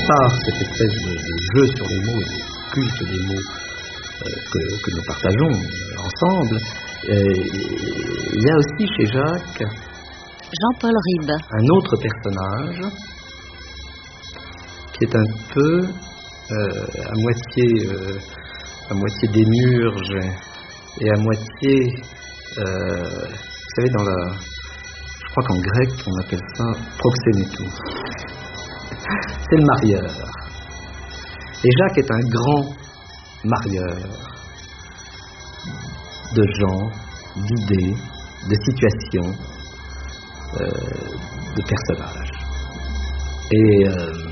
par cette espèce de jeu sur les mots et de culte des mots que nous partageons ensemble, il y a aussi chez Jacques Jean-Paul Ribes un autre personnage qui est un peu à moitié démiurge et à moitié, vous savez, je crois qu'en grec on appelle ça proxénétos. C'est le marieur. Et Jacques est un grand marieur de gens, d'idées, de situations, de personnages. Et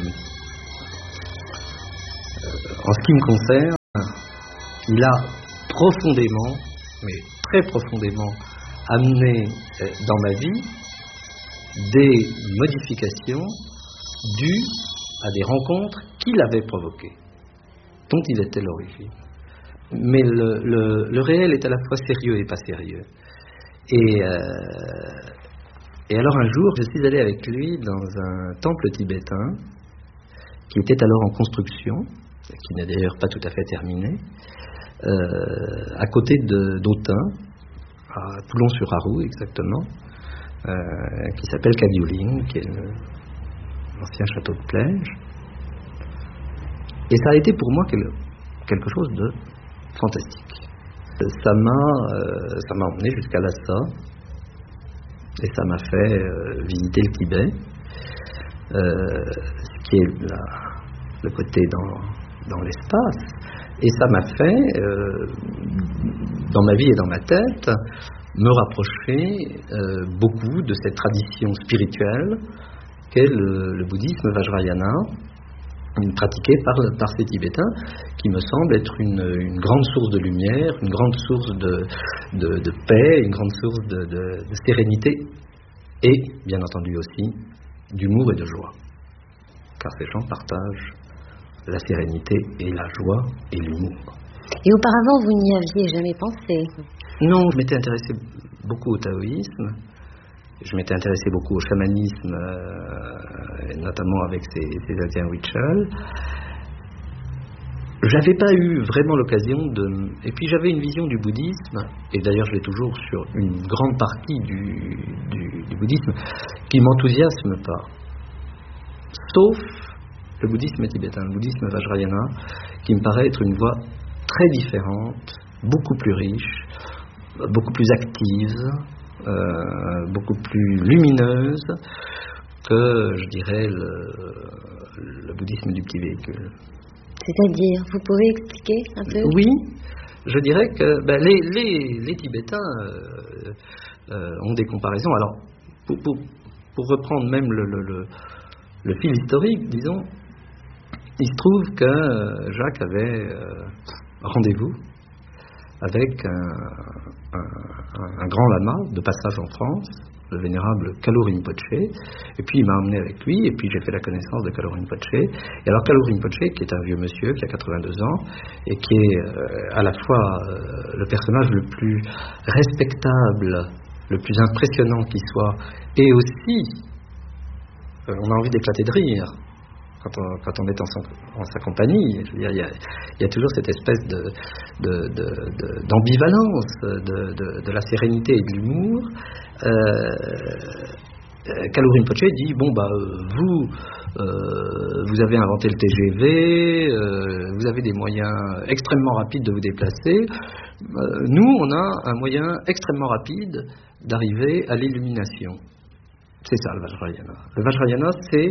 en ce qui me concerne, il a profondément, mais très profondément, amené dans ma vie des modifications dues à des rencontres qu'il avait provoquées, dont il était l'origine. Mais le réel est à la fois sérieux et pas sérieux. Et alors un jour, je suis allé avec lui dans un temple tibétain qui était alors en construction, qui n'est d'ailleurs pas tout à fait terminé, à côté d'Autun, à Toulon-sur-Arroux exactement, qui s'appelle Kadiouline, qui est l'ancien château de Plège. Et ça a été pour moi quelque chose de fantastique. Ça m'a emmené jusqu'à Lhasa, et ça m'a fait visiter le Tibet, ce qui est le côté dans l'espace. Et ça m'a fait, dans ma vie et dans ma tête, me rapprocher beaucoup de cette tradition spirituelle qu'est le bouddhisme Vajrayana, pratiqué par ces Tibétains, qui me semble être une grande source de lumière, une grande source de paix, une grande source de sérénité, et, bien entendu aussi, d'humour et de joie. Car ces gens partagent la sérénité et la joie et l'humour. Et auparavant, vous n'y aviez jamais pensé? Non, je m'étais intéressé beaucoup au taoïsme, je m'étais intéressé beaucoup au chamanisme, notamment avec ces Asiens Huichol. J'avais pas eu vraiment l'occasion et puis j'avais une vision du bouddhisme, et d'ailleurs je l'ai toujours sur une grande partie du bouddhisme, qui m'enthousiasme pas. Sauf le bouddhisme tibétain, le bouddhisme Vajrayana, qui me paraît être une voie très différente, beaucoup plus riche, beaucoup plus active, beaucoup plus lumineuse que, je dirais, le bouddhisme du petit véhicule. C'est-à-dire, vous pouvez expliquer un peu? Oui, je dirais que les Tibétains ont des comparaisons. Alors, pour reprendre même le fil historique, disons, il se trouve que Jacques avait rendez-vous avec un grand lama de passage en France, le vénérable Kalu Rinpoche, et puis il m'a emmené avec lui, et puis j'ai fait la connaissance de Kalu Rinpoche. Et alors Kalu Rinpoche, qui est un vieux monsieur, qui a 82 ans, et qui est à la fois le personnage le plus respectable, le plus impressionnant qui soit, et aussi, on a envie d'éclater de rire quand on est en sa compagnie. Je veux dire, il y a toujours cette espèce d'ambivalence de la sérénité et de l'humour. Kalu Rinpoche dit vous avez inventé le TGV, vous avez des moyens extrêmement rapides de vous déplacer. Nous, on a un moyen extrêmement rapide d'arriver à l'illumination. C'est ça le Vajrayana. Le Vajrayana, c'est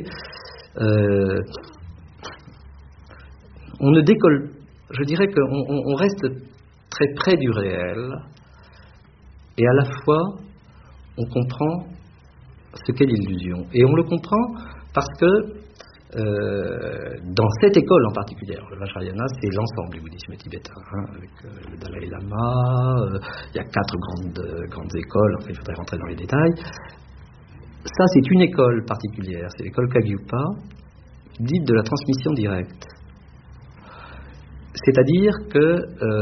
on ne décolle, je dirais qu'on reste très près du réel, et à la fois on comprend ce qu'est l'illusion. Et on le comprend parce que dans cette école en particulier, le Vajrayana, c'est l'ensemble du bouddhisme tibétain, avec le Dalai Lama, il y a 4 grandes écoles, enfin, il faudrait rentrer dans les détails. Ça, c'est une école particulière, c'est l'école Kagyupa, dite de la transmission directe. C'est-à-dire que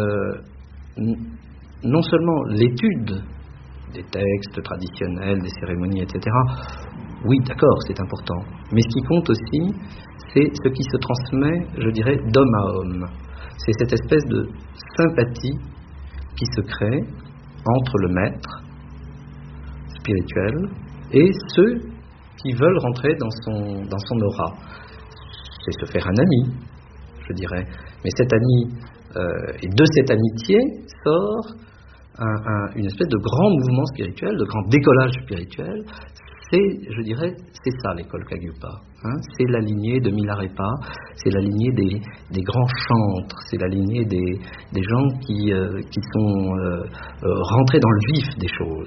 non seulement l'étude des textes traditionnels, des cérémonies, etc., oui, d'accord, c'est important. Mais ce qui compte aussi, c'est ce qui se transmet, je dirais, d'homme à homme. C'est cette espèce de sympathie qui se crée entre le maître spirituel et ceux qui veulent rentrer dans son aura. C'est se faire un ami, je dirais. Mais cet ami, et de cette amitié sort une espèce de grand mouvement spirituel, de grand décollage spirituel. Je dirais, c'est ça l'école Kagyupa. C'est la lignée de Milarepa, c'est la lignée des grands chantres, c'est la lignée des gens qui sont rentrés dans le vif des choses.